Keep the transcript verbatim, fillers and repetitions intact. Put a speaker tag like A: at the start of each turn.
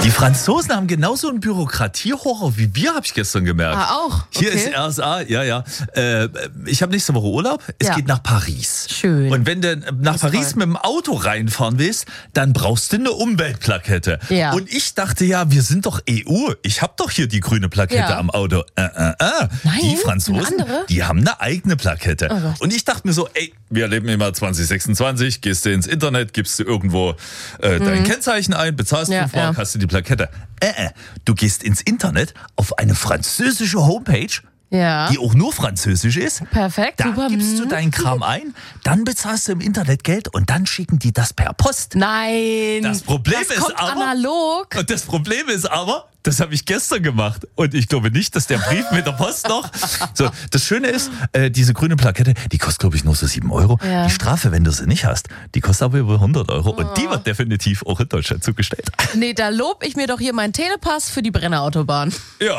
A: Die Franzosen haben genauso einen Bürokratiehorror wie wir, habe ich gestern gemerkt.
B: Ah, auch? Okay.
A: Hier ist R S A, ja, ja. Äh, ich habe nächste Woche Urlaub. Es
B: Ja.
A: geht nach Paris.
B: Schön.
A: Und wenn du nach
B: ist
A: Paris
B: toll.
A: mit dem Auto reinfahren willst, dann brauchst du eine Umweltplakette.
B: Ja.
A: Und ich dachte ja, wir sind doch E U. Ich habe doch hier die grüne Plakette
B: Ja.
A: am Auto. Äh, äh, äh.
B: Nein,
A: Die Franzosen,
B: eine andere?
A: die haben eine eigene Plakette.
B: Oh Gott.
A: Und ich dachte mir so, ey, wir leben immer zwanzig sechsundzwanzig, gehst du ins Internet, gibst du irgendwo äh, dein Kennzeichen ein, bezahlst
B: Ja,
A: fünf Mark,
B: ja.
A: hast du die Plakette. Äh, äh, du gehst ins Internet auf eine französische Homepage,
B: Ja.
A: die auch nur französisch ist.
B: Perfekt,
A: Da
B: super.
A: gibst du
B: Mhm.
A: deinen Kram ein, dann bezahlst du im Internet Geld und dann schicken die das per Post.
B: Nein.
A: Das Problem
B: das
A: ist
B: kommt
A: aber-
B: analog.
A: Und das Problem ist aber, das habe ich gestern gemacht und ich glaube nicht, dass der Brief mit der Post noch... So, das Schöne ist, äh, diese grüne Plakette, die kostet glaube ich nur so sieben Euro.
B: Ja.
A: Die Strafe, wenn du sie nicht hast, die kostet aber über hundert Euro und die wird definitiv auch in Deutschland zugestellt.
B: Nee, da lob ich mir doch hier meinen Telepass für die Brennerautobahn.
A: Ja.